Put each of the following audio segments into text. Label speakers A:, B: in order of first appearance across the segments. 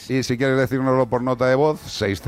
A: Y si quieres decírnoslo por nota de voz,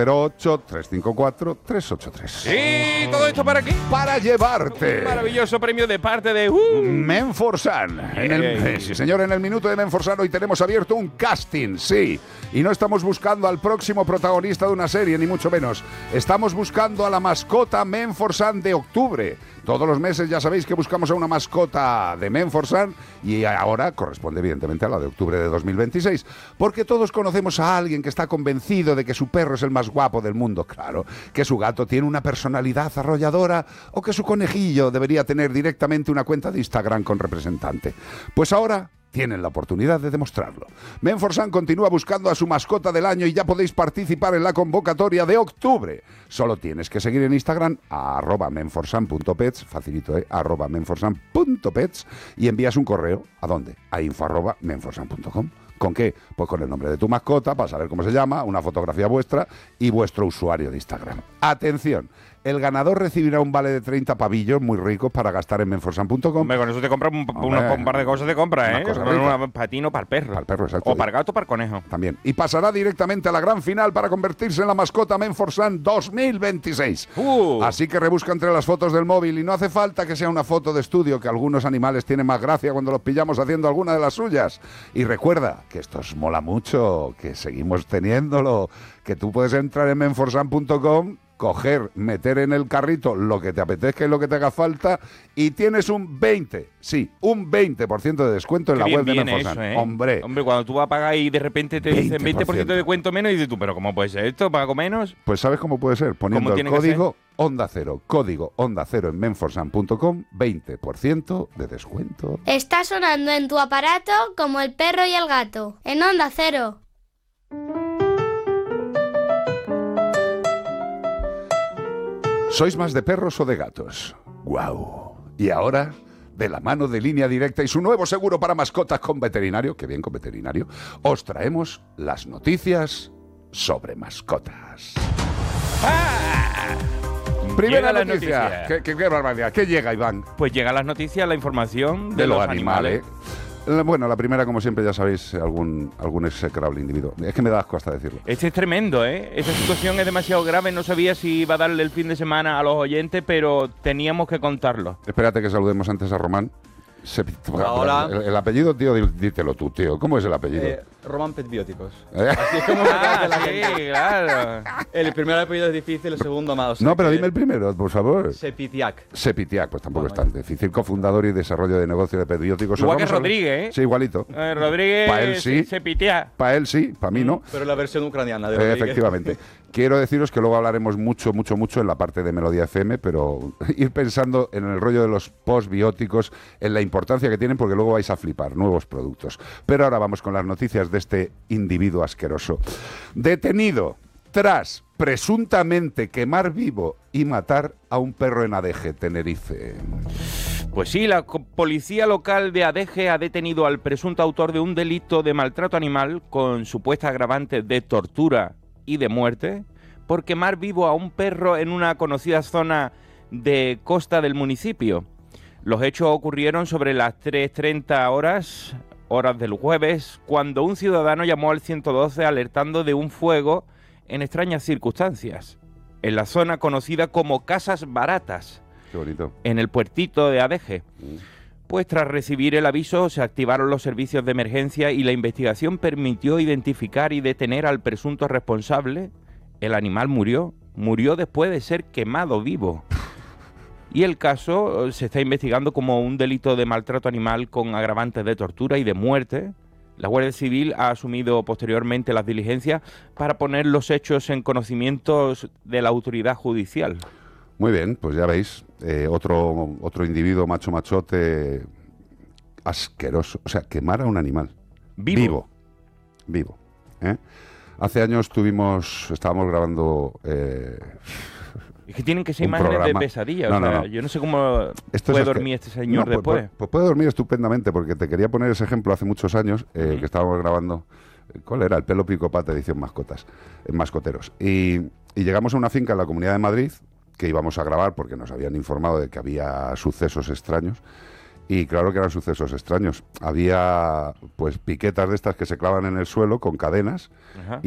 A: 608-354-383.
B: ¿Y todo esto para qué?
A: Para llevarte
B: Un maravilloso premio de parte de
A: Menforsan. Sí, señor, en el minuto de Menforsan hoy tenemos abierto un casting, sí. Y no estamos buscando al próximo protagonista de una serie, ni mucho menos. Estamos buscando a la mascota Menforsan de octubre. Todos los meses ya sabéis que buscamos a una mascota de Menforsan y ahora corresponde evidentemente a la de octubre de 2026, porque todos conocemos a alguien que está convencido de que su perro es el más guapo del mundo, claro, que su gato tiene una personalidad arrolladora o que su conejillo debería tener directamente una cuenta de Instagram con representante. Pues ahora tienen la oportunidad de demostrarlo. Menforsan continúa buscando a su mascota del año y ya podéis participar en la convocatoria de octubre. Solo tienes que seguir en Instagram a @menforsan.pets, facilito, @menforsan.pets, y envías un correo. ¿A dónde? A info@menforsan.com. ¿Con qué? Pues con el nombre de tu mascota, para saber cómo se llama, una fotografía vuestra y vuestro usuario de Instagram. ¡Atención! El ganador recibirá un vale de 30 pavillos muy ricos para gastar en menforsan.com.
B: Hombre, con eso te compras un par de cosas, te compras, ¿eh? Para ti, no para el perro.
A: Para el perro, exacto.
B: O para el gato o para el conejo.
A: También. Y pasará directamente a la gran final para convertirse en la mascota Menforsan 2026. Así que rebusca entre las fotos del móvil y no hace falta que sea una foto de estudio, que algunos animales tienen más gracia cuando los pillamos haciendo alguna de las suyas. Y recuerda que esto os mola mucho, que seguimos teniéndolo, que tú puedes entrar en menforsan.com, coger, meter en el carrito lo que te apetezca y lo que te haga falta y tienes un 20% de descuento en la web de Menforsan.
B: Eso, ¿eh?
A: Hombre,
B: cuando tú vas a pagar y de repente te dicen 20% de descuento menos y dices tú, ¿pero cómo puede ser esto? ¿Pago menos?
A: Pues ¿sabes cómo puede ser? Poniendo el código Onda Cero, código Onda Cero en menforsan.com, 20% de descuento.
C: Está sonando en tu aparato como el perro y el gato, en Onda Cero.
A: ¿Sois más de perros o de gatos? ¡Guau! Y ahora, de la mano de Línea Directa y su nuevo seguro para mascotas con veterinario, que bien con veterinario, os traemos las noticias sobre mascotas. Primera noticia. ¿Qué barbaridad? ¿Qué llega, Iván?
B: Pues llega las noticias, la información
A: de los animales. Bueno, la primera, como siempre, ya sabéis, algún execrable individuo. Es que me da asco hasta decirlo.
B: Este es tremendo, ¿eh? Esta situación es demasiado grave. No sabía si iba a darle el fin de semana a los oyentes, pero teníamos que contarlo.
A: Espérate que saludemos antes a Román.
D: Hola.
A: El apellido, tío, dítelo tú, tío. ¿Cómo es el apellido?
D: Román Petbióticos. Así es como se conoce la gente.
B: Claro.
D: El primer apellido es difícil, el segundo más. O sea,
A: no, pero dime el primero, por favor.
D: Sepitiac.
A: Sepitiac, pues tampoco es tan difícil. Cofundador y desarrollo de negocio de petbióticos.
B: Igual que Rodríguez, ¿eh?
A: Sí, igualito.
B: Rodríguez.
A: Para él sí.
B: Sepitiac.
A: Para él sí, para mí no.
D: Pero la versión ucraniana de Rodríguez.
A: Efectivamente. Quiero deciros que luego hablaremos mucho en la parte de Melodía FM, pero ir pensando en el rollo de los postbióticos, en la importancia que tienen, porque luego vais a flipar, nuevos productos. Pero ahora vamos con las noticias de este individuo asqueroso. Detenido tras presuntamente quemar vivo y matar a un perro en Adeje, Tenerife.
B: Pues sí, la policía local de Adeje ha detenido al presunto autor de un delito de maltrato animal con supuesta agravante de tortura y de muerte por quemar vivo a un perro en una conocida zona de costa del municipio. Los hechos ocurrieron sobre las 3:30 horas del jueves, cuando un ciudadano llamó al 112 alertando de un fuego en extrañas circunstancias, en la zona conocida como Casas Baratas,
A: Qué bonito,
B: en el puertito de Adeje. Pues tras recibir el aviso se activaron los servicios de emergencia y la investigación permitió identificar y detener al presunto responsable. El animal murió después de ser quemado vivo. Y el caso se está investigando como un delito de maltrato animal con agravantes de tortura y de muerte. La Guardia Civil ha asumido posteriormente las diligencias para poner los hechos en conocimiento de la autoridad judicial.
A: Muy bien, pues ya veis, otro individuo machote asqueroso. O sea, quemar a un animal. Vivo. ¿Eh? Hace años estábamos grabando...
B: Es que tienen que ser imágenes programa de pesadilla. No. Yo no sé cómo puede dormir este señor después.
A: Pues puede dormir estupendamente, porque te quería poner ese ejemplo hace muchos años, que estábamos grabando... ¿Cuál era? El Pelo Pico Pata, edición Mascoteros. Y llegamos a una finca en la Comunidad de Madrid, que íbamos a grabar porque nos habían informado de que había sucesos extraños. Y claro que eran sucesos extraños. Había pues piquetas de estas que se clavan en el suelo con cadenas. Ajá.